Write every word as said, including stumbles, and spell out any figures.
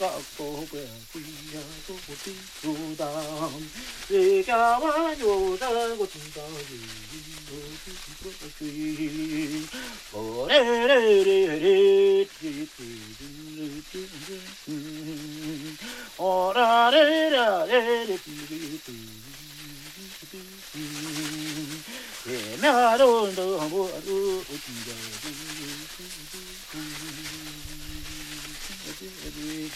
갖고 배기야 고기 두담 내가 요자고 진다지 고기 오레레레레 오라레라레레 메아로 너무 어디가